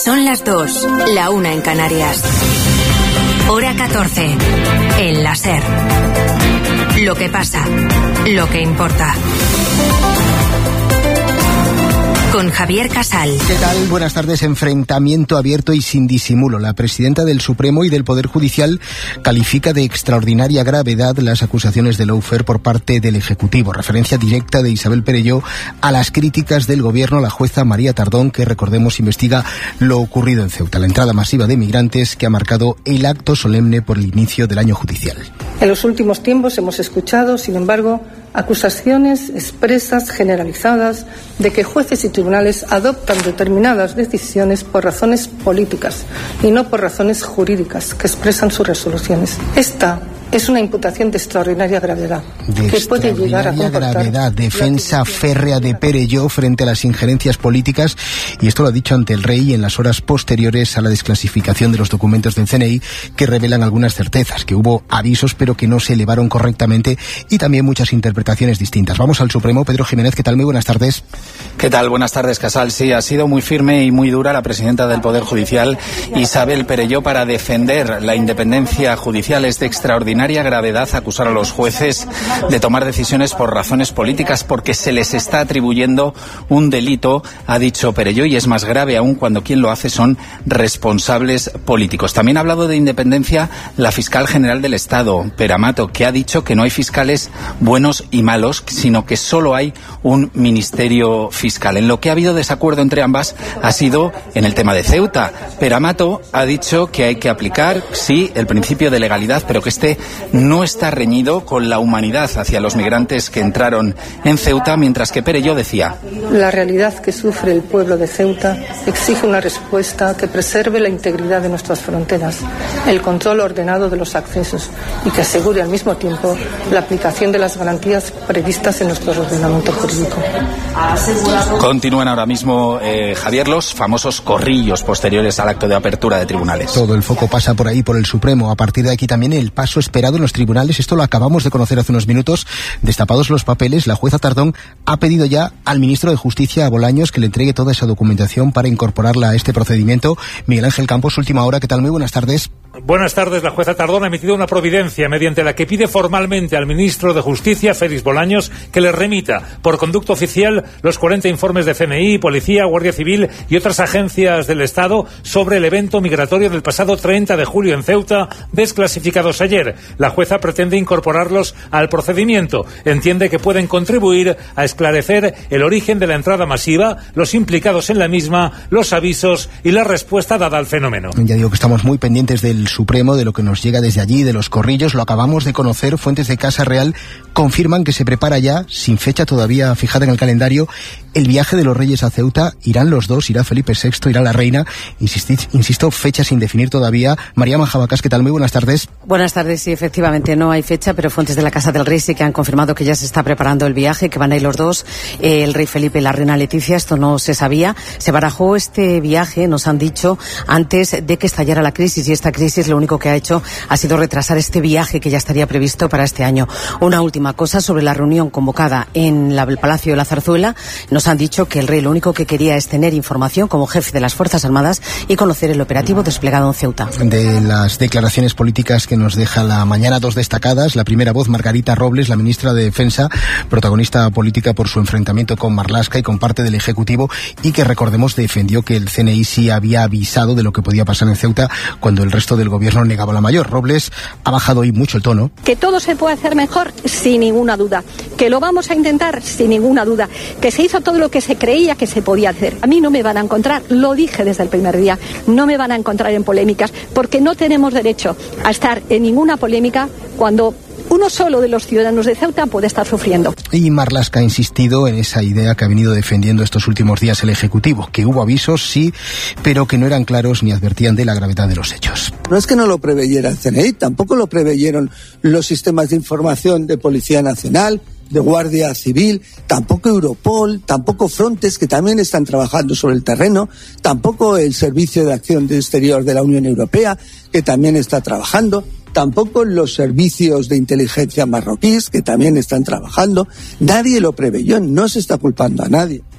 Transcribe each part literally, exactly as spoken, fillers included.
Son las dos, la una en Canarias. Hora catorce, en la SER. Lo que pasa, lo que importa. Con Javier Casal. ¿Qué tal? Buenas tardes. Enfrentamiento abierto y sin disimulo. La presidenta del Supremo y del Poder Judicial califica de extraordinaria gravedad las acusaciones de lawfare por parte del Ejecutivo. Referencia directa de Isabel Perelló a las críticas del Gobierno a la jueza María Tardón, que, recordemos, investiga lo ocurrido en Ceuta, la entrada masiva de migrantes que ha marcado el acto solemne por el inicio del año judicial. En los últimos tiempos hemos escuchado, sin embargo, acusaciones expresas, generalizadas, de que jueces y tribunales adoptan determinadas decisiones por razones políticas y no por razones jurídicas que expresan sus resoluciones. Esta es una imputación de extraordinaria gravedad, de que puede llegar a comportar gravedad, defensa férrea de Perelló frente a las injerencias políticas, y esto lo ha dicho ante el rey en las horas posteriores a la desclasificación de los documentos del C N I, que revelan algunas certezas, que hubo avisos pero que no se elevaron correctamente, y también muchas interpretaciones distintas. Vamos al Supremo. Pedro Jiménez, ¿qué tal? Muy buenas tardes. ¿Qué tal? Buenas tardes, Casal. Sí, ha sido muy firme y muy dura la presidenta del Poder Judicial, Isabel Perelló, para defender la independencia judicial. Es de extraordinaria gravedad acusar a los jueces de tomar decisiones por razones políticas, porque se les está atribuyendo un delito, ha dicho Perelló, y es más grave aún cuando quien lo hace son responsables políticos. También ha hablado de independencia la fiscal general del Estado, Pera Mato, que ha dicho que no hay fiscales buenos y malos, sino que solo hay un ministerio fiscal. En lo que ha habido desacuerdo entre ambas ha sido en el tema de Ceuta. Pera Mato ha dicho que hay que aplicar, sí, el principio de legalidad, pero que este no está reñido con la humanidad hacia los migrantes que entraron en Ceuta, mientras que Perelló decía: la realidad que sufre el pueblo de Ceuta exige una respuesta que preserve la integridad de nuestras fronteras, el control ordenado de los accesos y que asegure al mismo tiempo la aplicación de las garantías previstas en nuestro ordenamiento jurídico. Continúan ahora mismo, eh, Javier, los famosos corrillos posteriores al acto de apertura de tribunales. Todo el foco pasa por ahí, por el Supremo. A partir de aquí también el paso esperado en los tribunales. Esto lo acabamos de conocer hace unos minutos. Destapados los papeles, la jueza Tardón ha pedido ya al ministro de Justicia, a Bolaños, que le entregue toda esa documentación para incorporarla a este procedimiento. Miguel Ángel Campos, última hora. ¿Qué tal? Muy buenas tardes. Buenas tardes. La jueza Tardón ha emitido una providencia mediante la que pide formalmente al ministro de Justicia, Félix Bolaños, que le remita por conducto oficial los cuarenta informes de C N I, Policía, Guardia Civil y otras agencias del Estado sobre el evento migratorio del pasado treinta de julio en Ceuta, desclasificados ayer. La jueza pretende incorporarlos al procedimiento. Entiende que pueden contribuir a esclarecer el origen de la entrada masiva, los implicados en la misma, los avisos y la respuesta dada al fenómeno. Ya digo que estamos muy pendientes del Supremo, de lo que nos llega desde allí, de los corrillos. Lo acabamos de conocer. Fuentes de Casa Real confirman que se prepara ya, sin fecha todavía fijada en el calendario, el viaje de los Reyes a Ceuta. Irán los dos, irá Felipe sexto, irá la reina. Insistid, insisto, fecha sin definir todavía. María Majabacas, ¿qué tal? Muy buenas tardes. Buenas tardes. Sí, efectivamente no hay fecha, pero fuentes de la Casa del Rey sí que han confirmado que ya se está preparando el viaje, que van a ir los dos, eh, el rey Felipe y la reina Leticia. Esto no se sabía. Se barajó este viaje, nos han dicho, antes de que estallara la crisis, y esta crisis lo único que ha hecho ha sido retrasar este viaje que ya estaría previsto para este año. Una última cosa sobre la reunión convocada en la, el Palacio de la Zarzuela. Nos han dicho que el rey lo único que quería es tener información como jefe de las Fuerzas Armadas y conocer el operativo desplegado en Ceuta. De las declaraciones políticas que nos deja la mañana, dos destacadas. La primera voz, Margarita Robles, la ministra de Defensa, protagonista política por su enfrentamiento con Marlaska y con parte del Ejecutivo, y que, recordemos, defendió que el C N I sí había avisado de lo que podía pasar en Ceuta cuando el resto del gobierno negaba la mayor. Robles ha bajado hoy mucho el tono. Que todo se puede hacer mejor, sin ninguna duda. Que lo vamos a intentar, sin ninguna duda. Que se hizo todo lo que se creía que se podía hacer. A mí no me van a encontrar, lo dije desde el primer día, no me van a encontrar en polémicas, porque no tenemos derecho a estar en ninguna polémica cuando uno solo de los ciudadanos de Ceuta puede estar sufriendo. Y Marlaska ha insistido en esa idea que ha venido defendiendo estos últimos días el Ejecutivo, que hubo avisos, sí, pero que no eran claros ni advertían de la gravedad de los hechos. No es que no lo preveyera el C N I, tampoco lo preveyeron los sistemas de información de Policía Nacional, de Guardia Civil, tampoco Europol, tampoco Frontex, que también están trabajando sobre el terreno, tampoco el Servicio de Acción Exterior de la Unión Europea, que también está trabajando, tampoco los servicios de inteligencia marroquíes, que también están trabajando. Nadie lo preveyó, no se está culpando a nadie.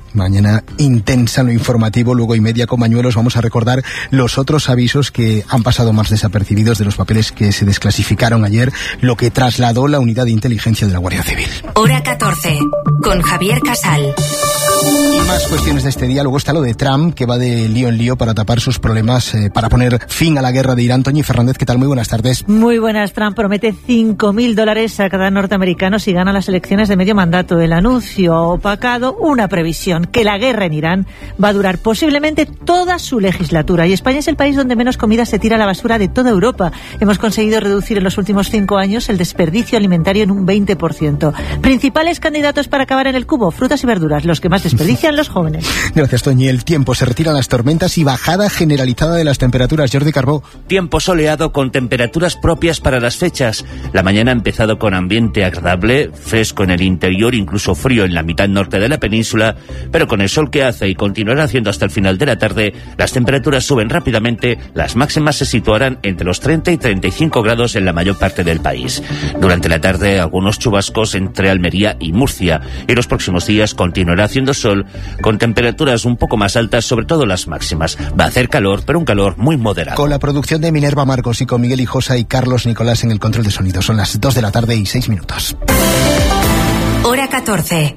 Mañana intensa en lo informativo, luego y media con Mañuelos vamos a recordar los otros avisos que han pasado más desapercibidos de los papeles que se desclasificaron ayer, lo que trasladó la unidad de inteligencia de la Guardia Civil. Hora catorce, con Javier Casal. Y más cuestiones de este día. Luego está lo de Trump, que va de lío en lío para tapar sus problemas, eh, para poner fin a la guerra de Irán. Toñi Fernández, ¿qué tal? Muy buenas tardes. Muy buenas. Trump promete cinco mil dólares a cada norteamericano si gana las elecciones de medio mandato. El anuncio ha opacado una previsión, que la guerra en Irán va a durar posiblemente toda su legislatura. Y España es el país donde menos comida se tira a la basura de toda Europa. Hemos conseguido reducir en los últimos cinco años el desperdicio alimentario en un veinte por ciento. Principales candidatos para acabar en el cubo: frutas y verduras, los que más desperdician los jóvenes. Gracias, Toñi. El tiempo, se retiran las tormentas y bajada generalizada de las temperaturas. Jordi Carbó. Tiempo soleado con temperaturas propias para las fechas. La mañana ha empezado con ambiente agradable, fresco en el interior, incluso frío en la mitad norte de la península, pero con el sol que hace y continuará haciendo hasta el final de la tarde, las temperaturas suben rápidamente. Las máximas se situarán entre los treinta y treinta y cinco grados en la mayor parte del país. Durante la tarde, algunos chubascos entre Almería y Murcia, y los próximos días continuará haciendo sol, con temperaturas un poco más altas, sobre todo las máximas. Va a hacer calor, pero un calor muy moderado. Con la producción de Minerva Marcos y con Miguel Hijosa y Carlos Nicolás en el control de sonido. Son las dos de la tarde y seis minutos. Hora catorce.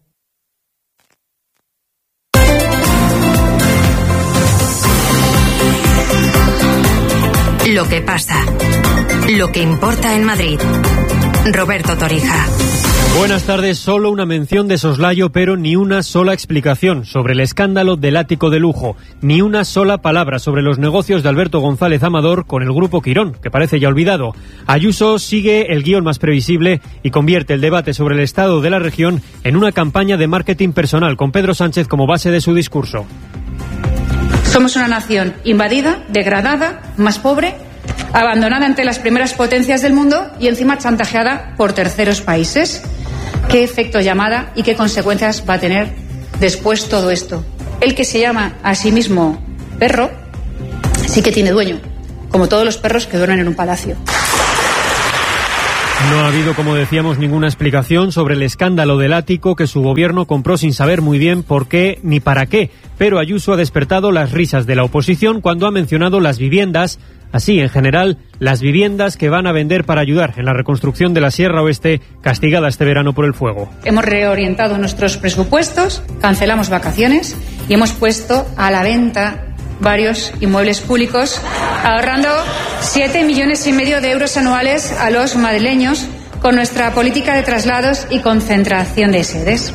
Lo que pasa. Lo que importa en Madrid. Roberto Torija. Buenas tardes. Solo una mención de soslayo, pero ni una sola explicación sobre el escándalo del ático de lujo. Ni una sola palabra sobre los negocios de Alberto González Amador con el Grupo Quirón, que parece ya olvidado. Ayuso sigue el guión más previsible y convierte el debate sobre el estado de la región en una campaña de marketing personal, con Pedro Sánchez como base de su discurso. Somos una nación invadida, degradada, más pobre, abandonada ante las primeras potencias del mundo y encima chantajeada por terceros países. ¿Qué efecto llamada y qué consecuencias va a tener después todo esto? El que se llama a sí mismo perro sí que tiene dueño, como todos los perros que duermen en un palacio. No ha habido, como decíamos, ninguna explicación sobre el escándalo del ático que su gobierno compró sin saber muy bien por qué ni para qué. Pero Ayuso ha despertado las risas de la oposición cuando ha mencionado las viviendas, así en general, las viviendas que van a vender para ayudar en la reconstrucción de la Sierra Oeste, castigada este verano por el fuego. Hemos reorientado nuestros presupuestos, cancelamos vacaciones y hemos puesto a la venta varios inmuebles públicos, ahorrando siete millones y medio de euros anuales a los madrileños con nuestra política de traslados y concentración de sedes.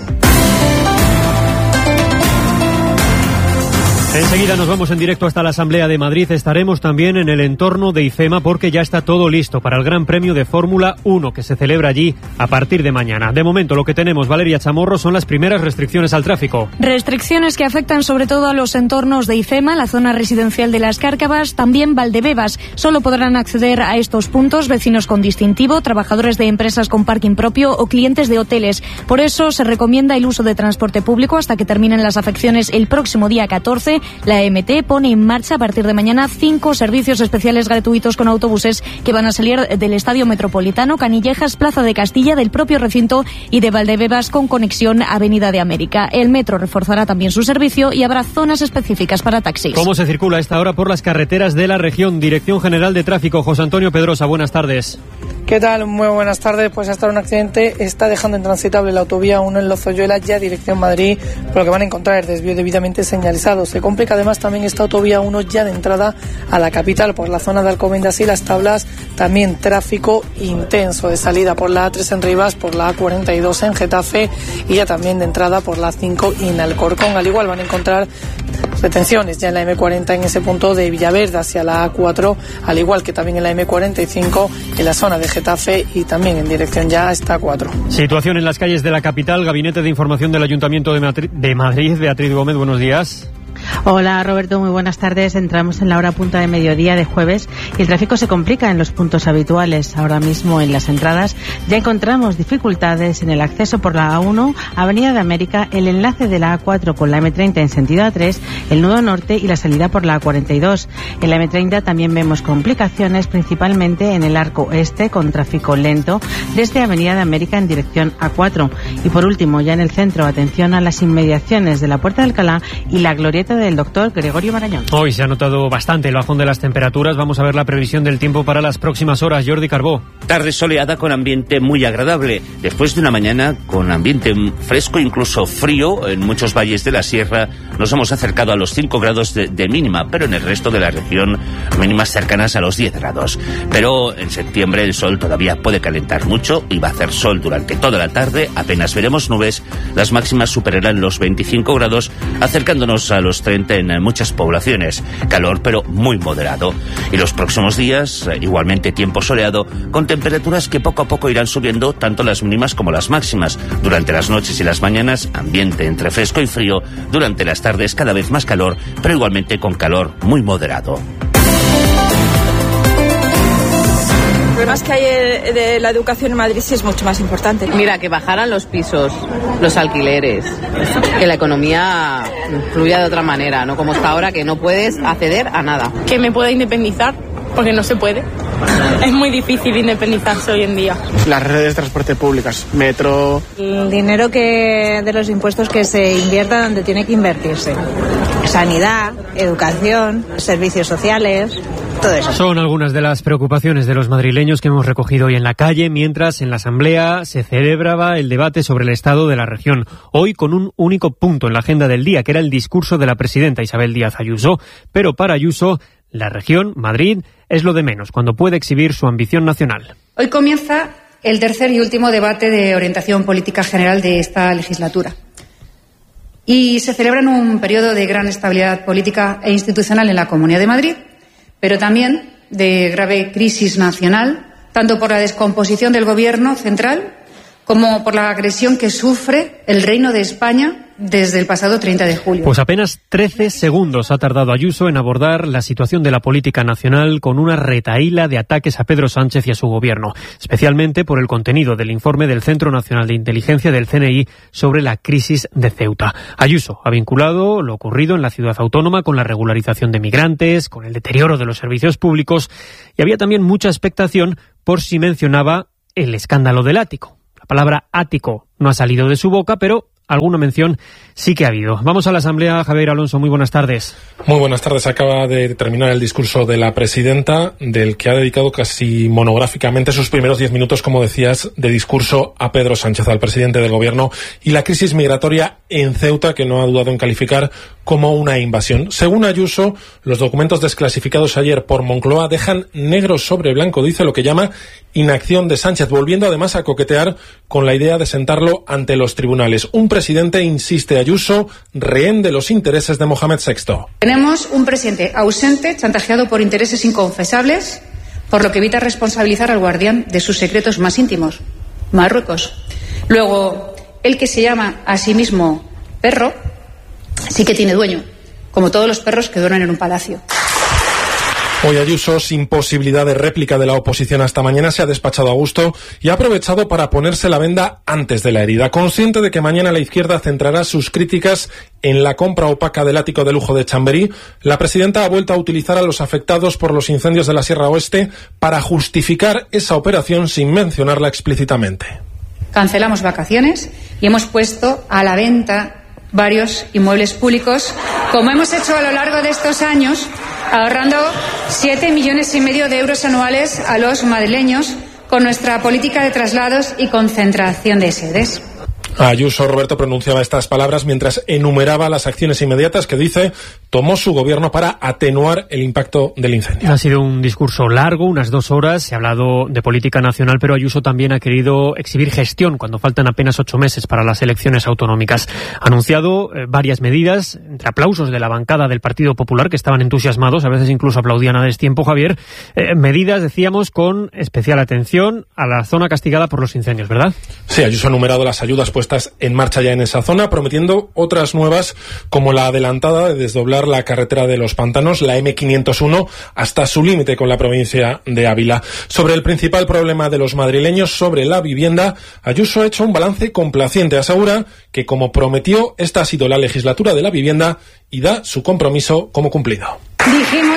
Enseguida nos vamos en directo hasta la Asamblea de Madrid. Estaremos también en el entorno de IFEMA porque ya está todo listo para el Gran Premio de Fórmula uno que se celebra allí a partir de mañana. De momento lo que tenemos, Valeria Chamorro, son las primeras restricciones al tráfico. Restricciones que afectan sobre todo a los entornos de IFEMA, la zona residencial de Las Cárcavas, también Valdebebas. Solo podrán acceder a estos puntos vecinos con distintivo, trabajadores de empresas con parking propio o clientes de hoteles. Por eso se recomienda el uso de transporte público hasta que terminen las afecciones el próximo día catorce. La M T pone en marcha a partir de mañana cinco servicios especiales gratuitos con autobuses que van a salir del Estadio Metropolitano, Canillejas, Plaza de Castilla, del propio recinto y de Valdebebas con conexión Avenida de América. El metro reforzará también su servicio y habrá zonas específicas para taxis. ¿Cómo se circula a esta hora por las carreteras de la región? Dirección General de Tráfico, José Antonio Pedrosa, buenas tardes. ¿Qué tal? Muy buenas tardes. Pues hasta ahora un accidente está dejando intransitable la autovía uno en Lozoyuela, ya dirección Madrid, por lo que van a encontrar el desvío debidamente señalizado. Se complica además también esta autovía uno ya de entrada a la capital por la zona de Alcobendas y Las Tablas. También tráfico intenso de salida por la A tres en Rivas, por la A cuarenta y dos en Getafe y ya también de entrada por la A cinco y en Alcorcón. Al igual van a encontrar retenciones ya en la eme cuarenta en ese punto de Villaverde hacia la A cuatro, al igual que también en la eme cuarenta y cinco en la zona de Getafe y también en dirección ya hasta A cuatro. Situación en las calles de la capital. Gabinete de Información del Ayuntamiento de Madrid, de Madrid. Beatriz Gómez, buenos días. Hola Roberto, muy buenas tardes. Entramos en la hora punta de mediodía de jueves y el tráfico se complica en los puntos habituales. Ahora mismo en las entradas ya encontramos dificultades en el acceso por la A uno, Avenida de América, el enlace de la A cuatro con la eme treinta en sentido A tres, el nudo norte y la salida por la A cuarenta y dos. En la eme treinta también vemos complicaciones principalmente en el arco este con tráfico lento desde Avenida de América en dirección A cuatro. Y por último, ya en el centro, atención a las inmediaciones de la Puerta de Alcalá y la glorieta del doctor Gregorio Marañón. Hoy se ha notado bastante el bajón de las temperaturas. Vamos a ver la previsión del tiempo para las próximas horas. Jordi Carbó. Tarde soleada con ambiente muy agradable. Después de una mañana con ambiente fresco, incluso frío, en muchos valles de la sierra nos hemos acercado a los cinco grados de, de mínima, pero en el resto de la región mínimas cercanas a los diez grados. Pero en septiembre el sol todavía puede calentar mucho y va a hacer sol durante toda la tarde. Apenas veremos nubes. Las máximas superarán los veinticinco grados, acercándonos a los treinta en muchas poblaciones. Calor, pero muy moderado. Y los próximos días, igualmente tiempo soleado, con temperaturas que poco a poco irán subiendo, tanto las mínimas como las máximas. Durante las noches y las mañanas, ambiente entre fresco y frío. Durante las tardes, cada vez más calor, pero igualmente con calor muy moderado. El problema es que hay de la educación en Madrid sí es mucho más importante. Mira, que bajaran los pisos, los alquileres, que la economía fluya de otra manera, no como está ahora, que no puedes acceder a nada. Que me pueda independizar, porque no se puede. Es muy difícil independizarse hoy en día. Las redes de transporte públicas, metro... El dinero que de los impuestos que se invierta donde tiene que invertirse. Sanidad, educación, servicios sociales, todo eso. Son algunas de las preocupaciones de los madrileños que hemos recogido hoy en la calle, mientras en la Asamblea se celebraba el debate sobre el estado de la región. Hoy con un único punto en la agenda del día, que era el discurso de la presidenta Isabel Díaz Ayuso. Pero para Ayuso, la región, Madrid, es lo de menos cuando puede exhibir su ambición nacional. Hoy comienza el tercer y último debate de orientación política general de esta legislatura. Y se celebra en un periodo de gran estabilidad política e institucional en la Comunidad de Madrid, pero también de grave crisis nacional, tanto por la descomposición del Gobierno central como por la agresión que sufre el Reino de España desde el pasado treinta de julio. Pues apenas trece segundos ha tardado Ayuso en abordar la situación de la política nacional con una retahíla de ataques a Pedro Sánchez y a su gobierno, especialmente por el contenido del informe del Centro Nacional de Inteligencia del C N I sobre la crisis de Ceuta. Ayuso ha vinculado lo ocurrido en la ciudad autónoma con la regularización de migrantes, con el deterioro de los servicios públicos, y había también mucha expectación por si mencionaba el escándalo del ático. La palabra ático no ha salido de su boca, pero alguna mención sí que ha habido. Vamos a la Asamblea. Javier Alonso, muy buenas tardes. Muy buenas tardes. Acaba de terminar el discurso de la presidenta, del que ha dedicado casi monográficamente sus primeros diez minutos, como decías, de discurso a Pedro Sánchez, al presidente del Gobierno, y la crisis migratoria en Ceuta, que no ha dudado en calificar como una invasión. Según Ayuso, los documentos desclasificados ayer por Moncloa dejan negro sobre blanco, dice, lo que llama inacción de Sánchez, volviendo además a coquetear con la idea de sentarlo ante los tribunales. Un presidente, insiste Ayuso, rehén de los intereses de Mohamed sexto. Tenemos un presidente ausente, chantajeado por intereses inconfesables, por lo que evita responsabilizar al guardián de sus secretos más íntimos, Marruecos. Luego, el que se llama a sí mismo perro, sí que tiene dueño, como todos los perros que duermen en un palacio. Hoy Ayuso, sin posibilidad de réplica de la oposición hasta mañana, se ha despachado a gusto y ha aprovechado para ponerse la venda antes de la herida. Consciente de que mañana la izquierda centrará sus críticas en la compra opaca del ático de lujo de Chamberí, la presidenta ha vuelto a utilizar a los afectados por los incendios de la Sierra Oeste para justificar esa operación sin mencionarla explícitamente. Cancelamos vacaciones y hemos puesto a la venta varios inmuebles públicos, como hemos hecho a lo largo de estos años, ahorrando siete millones y medio de euros anuales a los madrileños con nuestra política de traslados y concentración de sedes. Ayuso, Roberto, pronunciaba estas palabras mientras enumeraba las acciones inmediatas que, dice, tomó su gobierno para atenuar el impacto del incendio. Ha sido un discurso largo, unas dos horas. Se ha hablado de política nacional, pero Ayuso también ha querido exhibir gestión cuando faltan apenas ocho meses para las elecciones autonómicas. Ha anunciado eh, varias medidas, entre aplausos de la bancada del Partido Popular, que estaban entusiasmados, a veces incluso aplaudían a destiempo, Javier. Eh, medidas, decíamos, con especial atención a la zona castigada por los incendios, ¿verdad? Sí, Ayuso ha enumerado las ayudas pues puestas en marcha ya en esa zona, prometiendo otras nuevas como la adelantada de desdoblar la carretera de los Pantanos, la eme quinientos uno, hasta su límite con la provincia de Ávila. Sobre el principal problema de los madrileños, sobre la vivienda, Ayuso ha hecho un balance complaciente. Asegura que, como prometió, esta ha sido la legislatura de la vivienda y da su compromiso como cumplido. Dijimos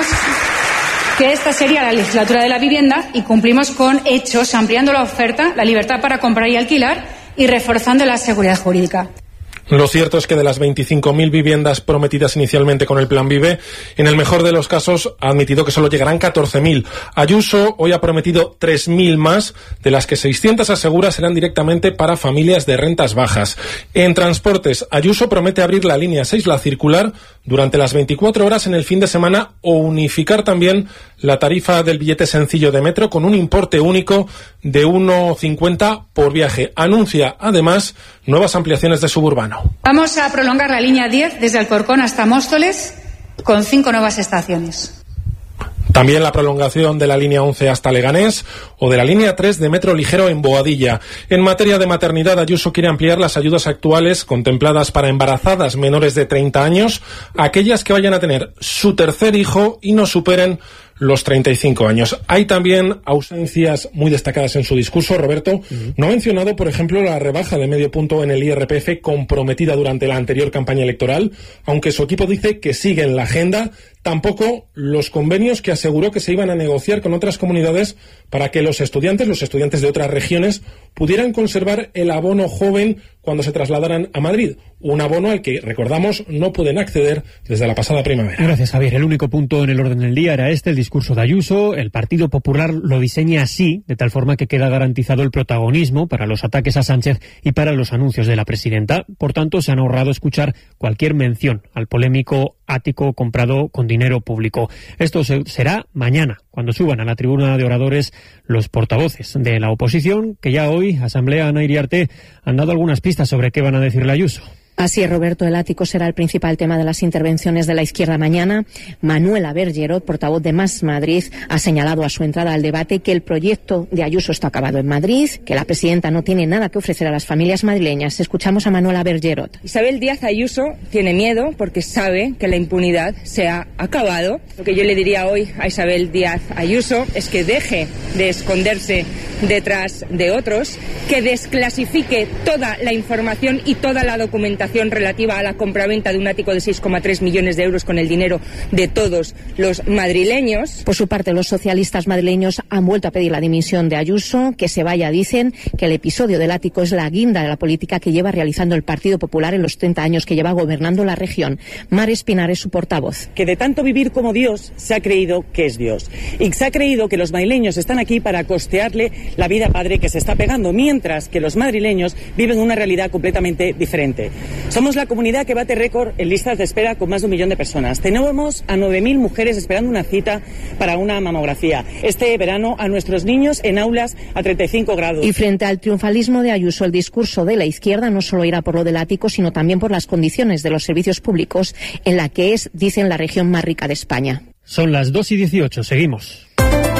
que esta sería la legislatura de la vivienda y cumplimos con hechos, ampliando la oferta, la libertad para comprar y alquilar y reforzando la seguridad jurídica. Lo cierto es que de las veinticinco mil viviendas prometidas inicialmente con el Plan Vive, en el mejor de los casos ha admitido que solo llegarán catorce mil. Ayuso hoy ha prometido tres mil más, de las que seiscientas asegura serán directamente para familias de rentas bajas. En transportes, Ayuso promete abrir la línea seis, la circular, durante las veinticuatro horas en el fin de semana o unificar también la tarifa del billete sencillo de metro con un importe único de uno cincuenta por viaje. Anuncia, además, nuevas ampliaciones de suburbano. Vamos a prolongar la línea diez desde Alcorcón hasta Móstoles con cinco nuevas estaciones. También la prolongación de la línea once hasta Leganés o de la línea tres de metro ligero en Boadilla. En materia de maternidad, Ayuso quiere ampliar las ayudas actuales contempladas para embarazadas menores de treinta años, aquellas que vayan a tener su tercer hijo y no superen los treinta y cinco años. Hay también ausencias muy destacadas en su discurso. Roberto uh-huh. no ha mencionado, por ejemplo, la rebaja de medio punto en el I R P F comprometida durante la anterior campaña electoral, aunque su equipo dice que sigue en la agenda. Tampoco los convenios que aseguró que se iban a negociar con otras comunidades para que los estudiantes, los estudiantes de otras regiones, pudieran conservar el abono joven cuando se trasladaran a Madrid. Un abono al que, recordamos, no pueden acceder desde la pasada primavera. Gracias, Javier. El único punto en el orden del día era este, el discurso de Ayuso. El Partido Popular lo diseña así, de tal forma que queda garantizado el protagonismo para los ataques a Sánchez y para los anuncios de la presidenta. Por tanto, se han ahorrado escuchar cualquier mención al polémico ático comprado con dinero público. Esto se, será mañana, cuando suban a la tribuna de oradores los portavoces de la oposición, que ya hoy, Asamblea, Ana Iriarte, han dado algunas pistas sobre qué van a decirle a Ayuso. Así es, Roberto, el ático será el principal tema de las intervenciones de la izquierda mañana. Manuela Bergerot, portavoz de Más Madrid, ha señalado a su entrada al debate que el proyecto de Ayuso está acabado en Madrid, que la presidenta no tiene nada que ofrecer a las familias madrileñas. Escuchamos a Manuela Bergerot. Isabel Díaz Ayuso tiene miedo porque sabe que la impunidad se ha acabado. Lo que yo le diría hoy a Isabel Díaz Ayuso es que deje de esconderse detrás de otros, que desclasifique toda la información y toda la documentación relativa a la compraventa de un ático de seis coma tres millones de euros con el dinero de todos los madrileños. Por su parte, los socialistas madrileños han vuelto a pedir la dimisión de Ayuso, que se vaya. Dicen que el episodio del ático es la guinda de la política que lleva realizando el Partido Popular en los treinta años que lleva gobernando la región. Mar Espinar es su portavoz. Que de tanto vivir como Dios se ha creído que es Dios y se ha creído que los madrileños están aquí para costearle la vida padre que se está pegando, mientras que los madrileños viven una realidad completamente diferente. Somos la comunidad que bate récord en listas de espera con más de un millón de personas. Tenemos a nueve mil mujeres esperando una cita para una mamografía. Este verano a nuestros niños en aulas a treinta y cinco grados. Y frente al triunfalismo de Ayuso, el discurso de la izquierda no solo irá por lo del ático, sino también por las condiciones de los servicios públicos en la que es, dicen, la región más rica de España. Son las dos y dieciocho, seguimos.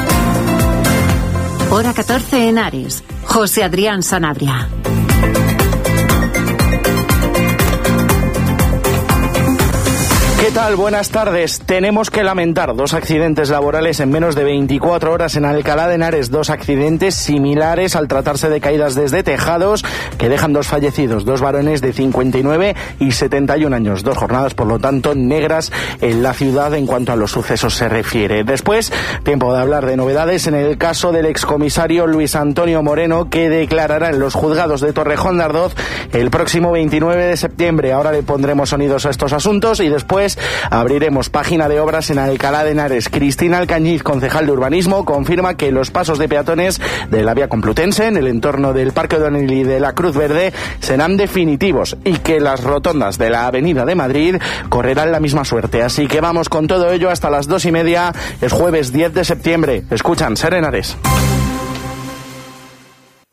Hora catorce en Ares. José Adrián Sanabria. ¿Qué tal? Buenas tardes. Tenemos que lamentar dos accidentes laborales en menos de veinticuatro horas en Alcalá de Henares. Dos accidentes similares al tratarse de caídas desde tejados que dejan dos fallecidos, dos varones de cincuenta y nueve y setenta y un años. Dos jornadas, por lo tanto, negras en la ciudad en cuanto a los sucesos se refiere. Después, tiempo de hablar de novedades en el caso del excomisario Luis Antonio Moreno, que declarará en los juzgados de Torrejón de Ardoz el próximo veintinueve de septiembre. Ahora le pondremos sonidos a estos asuntos y después abriremos página de obras en Alcalá de Henares. Cristina Alcañiz, concejal de Urbanismo, confirma que los pasos de peatones de la vía Complutense en el entorno del Parque O'Donnell y de la Cruz Verde serán definitivos y que las rotondas de la Avenida de Madrid correrán la misma suerte. Así que vamos con todo ello hasta las dos y media. Es jueves diez de septiembre. Escuchan Ser Henares.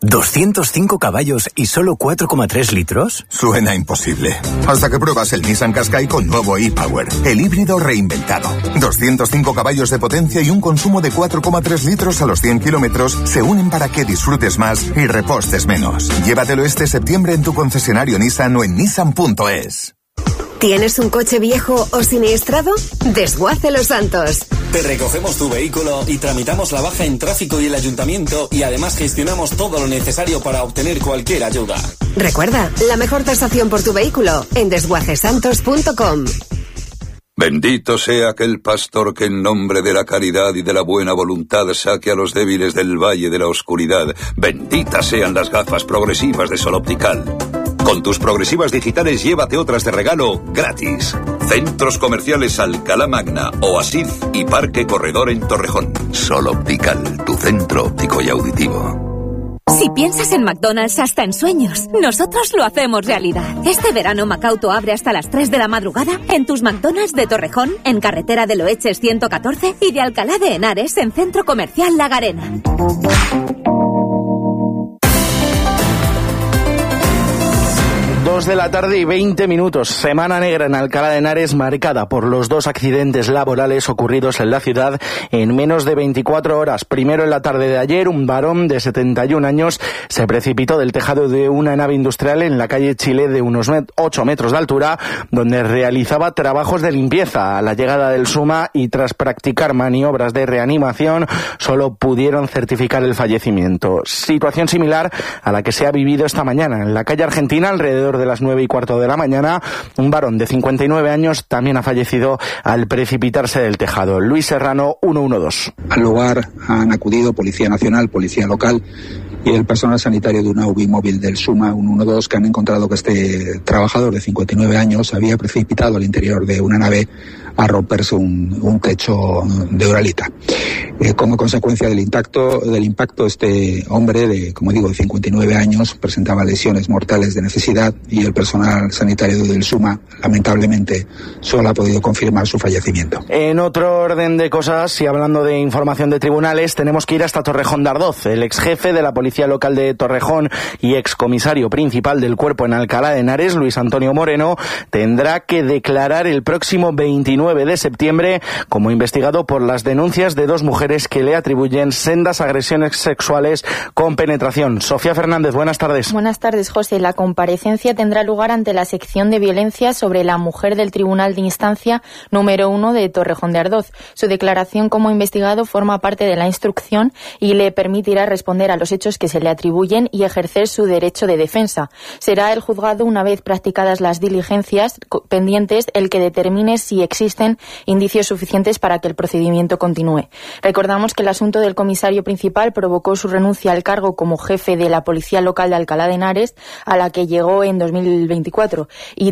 ¿doscientos cinco caballos y solo cuatro coma tres litros? Suena imposible. Hasta que pruebas el Nissan Qashqai con nuevo e-Power, el híbrido reinventado. doscientos cinco caballos de potencia y un consumo de cuatro coma tres litros a los cien kilómetros se unen para que disfrutes más y repostes menos. Llévatelo este septiembre en tu concesionario Nissan o en nissan punto es. ¿Tienes un coche viejo o siniestrado? Desguace Los Santos. Te recogemos tu vehículo y tramitamos la baja en tráfico y el ayuntamiento, y además gestionamos todo lo necesario para obtener cualquier ayuda. Recuerda, la mejor tasación por tu vehículo en desguace santos punto com. Bendito sea aquel pastor que en nombre de la caridad y de la buena voluntad saque a los débiles del valle de la oscuridad. Benditas sean las gafas progresivas de Sol Optical. Con tus progresivas digitales llévate otras de regalo gratis. Centros comerciales Alcalá Magna, Oasis y Parque Corredor en Torrejón. Sol Optical, tu centro óptico y auditivo. Si piensas en McDonald's hasta en sueños, nosotros lo hacemos realidad. Este verano Macauto abre hasta las tres de la madrugada en tus McDonald's de Torrejón, en carretera de Loeches ciento catorce, y de Alcalá de Henares en Centro Comercial La Garena. Dos de la tarde y veinte minutos. Semana negra en Alcalá de Henares, marcada por los dos accidentes laborales ocurridos en la ciudad en menos de veinticuatro horas. Primero, en la tarde de ayer, un varón de setenta y un años se precipitó del tejado de una nave industrial en la calle Chile de unos ocho metros de altura, donde realizaba trabajos de limpieza. A la llegada del SUMA y tras practicar maniobras de reanimación, solo pudieron certificar el fallecimiento. Situación similar a la que se ha vivido esta mañana en la calle Argentina, alrededor de las nueve y cuarto de la mañana. Un varón de cincuenta y nueve años también ha fallecido al precipitarse del tejado. Luis Serrano, ciento doce. Al lugar han acudido Policía Nacional, Policía Local y el personal sanitario de una U B I móvil del SUMA ciento doce, que han encontrado que este trabajador de cincuenta y nueve años había precipitado al interior de una nave a romperse un, un techo de uralita. Eh, como consecuencia del impacto, del impacto, este hombre de, como digo, de cincuenta y nueve años presentaba lesiones mortales de necesidad, y el personal sanitario del SUMA, lamentablemente, solo ha podido confirmar su fallecimiento. En otro orden de cosas, y hablando de información de tribunales, tenemos que ir hasta Torrejón de Ardoz. El ex jefe de la Policía Local de Torrejón y ex comisario principal del cuerpo en Alcalá de Henares, Luis Antonio Moreno, tendrá que declarar el próximo veintinueve de septiembre como investigado por las denuncias de dos mujeres que le atribuyen sendas agresiones sexuales con penetración. Sofía Fernández, buenas tardes. Buenas tardes, José. La comparecencia tendrá lugar ante la sección de violencia sobre la mujer del Tribunal de Instancia número uno de Torrejón de Ardoz. Su declaración como investigado forma parte de la instrucción y le permitirá responder a los hechos que se le atribuyen y ejercer su derecho de defensa. Será el juzgado, una vez practicadas las diligencias pendientes, el que determine si existen indicios suficientes para que el procedimiento continúe. Recordamos que el asunto del comisario principal provocó su renuncia al cargo como jefe de la Policía Local de Alcalá de Henares, a la que llegó en dos mil veinticuatro, y